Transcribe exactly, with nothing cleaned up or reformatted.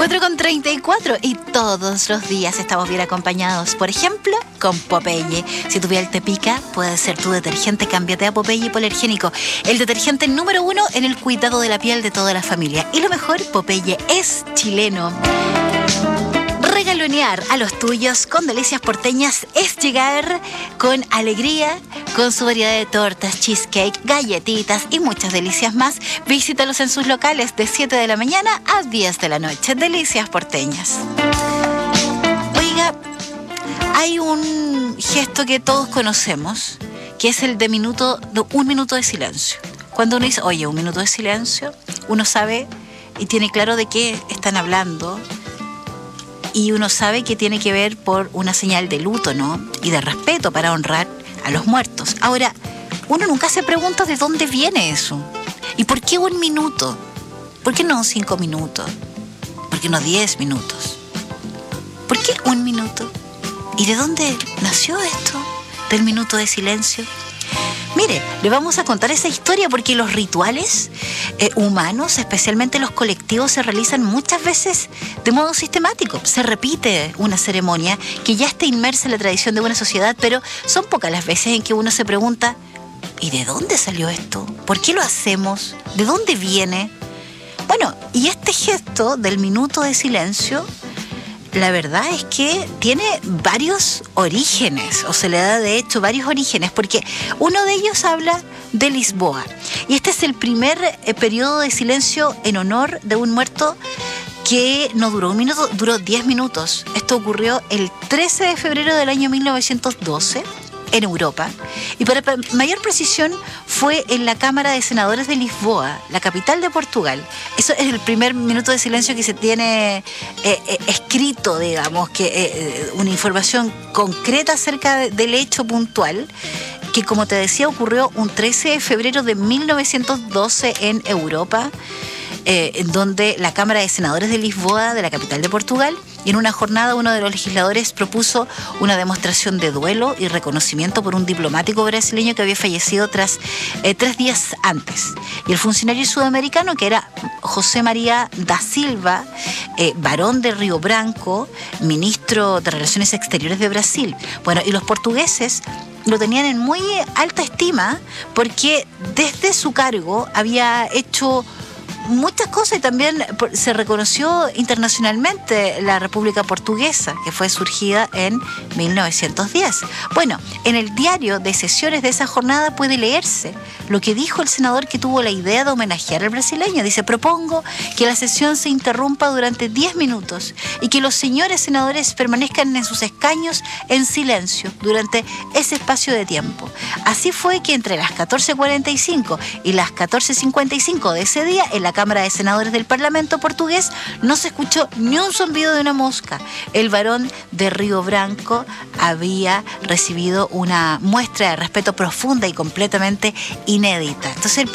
cuatro con treinta y cuatro y todos los días estamos bien acompañados, por ejemplo, con Popeye. Si tu piel te pica, puede ser tu detergente. Cámbiate a Popeye Hipoalergénico, el detergente número uno en el cuidado de la piel de toda la familia. Y lo mejor, Popeye es chileno. Regalonear a los tuyos con delicias porteñas es llegar con alegría, con su variedad de tortas, cheesecake, galletitas y muchas delicias más. Visítalos en sus locales de siete de la mañana a diez de la noche. Delicias porteñas. Oiga, hay un gesto que todos conocemos, que es el de minuto, de un minuto de silencio. Cuando uno dice, oye, un minuto de silencio, uno sabe y tiene claro de qué están hablando. Y uno sabe que tiene que ver por una señal de luto, ¿no? Y de respeto para honrar a los muertos. Ahora, uno nunca se pregunta de dónde viene eso. ¿Y por qué un minuto? ¿Por qué no cinco minutos? ¿Por qué no diez minutos? ¿Por qué un minuto? ¿Y de dónde nació esto del minuto de silencio? Mire, le vamos a contar esa historia porque los rituales eh, humanos, especialmente los colectivos, se realizan muchas veces de modo sistemático. Se repite una ceremonia que ya está inmersa en la tradición de una sociedad, pero son pocas las veces en que uno se pregunta, ¿y de dónde salió esto? ¿Por qué lo hacemos? ¿De dónde viene? Bueno, y este gesto del minuto de silencio, la verdad es que tiene varios orígenes, o se le da de hecho varios orígenes, porque uno de ellos habla de Lisboa. Y este es el primer eh, periodo de silencio en honor de un muerto que no duró un minuto, duró diez minutos. Esto ocurrió el trece de febrero del año mil novecientos doce en Europa. Y para mayor precisión fue en la Cámara de Senadores de Lisboa, la capital de Portugal. Eso es el primer minuto de silencio que se tiene eh, eh, escrito, digamos, que eh, una información concreta acerca de, del hecho puntual, que como te decía ocurrió un trece de febrero de mil novecientos doce en Europa, eh, en donde la Cámara de Senadores de Lisboa, de la capital de Portugal, y en una jornada uno de los legisladores propuso una demostración de duelo y reconocimiento por un diplomático brasileño que había fallecido tras eh, tres días antes. Y el funcionario sudamericano, que era José María da Silva, eh, barón de Río Branco, ministro de Relaciones Exteriores de Brasil. Bueno, y los portugueses lo tenían en muy alta estima porque desde su cargo había hecho muchas cosas y también se reconoció internacionalmente la República Portuguesa, que fue surgida en mil novecientos diez. Bueno, en el diario de sesiones de esa jornada puede leerse lo que dijo el senador que tuvo la idea de homenajear al brasileño. Dice, propongo que la sesión se interrumpa durante diez minutos y que los señores senadores permanezcan en sus escaños en silencio durante ese espacio de tiempo. Así fue que entre las catorce cuarenta y cinco y las catorce cincuenta y cinco de ese día, en la Cámara de Senadores del Parlamento portugués, no se escuchó ni un zumbido de una mosca. El barón de Río Branco había recibido una muestra de respeto profunda y completamente inédita. Entonces,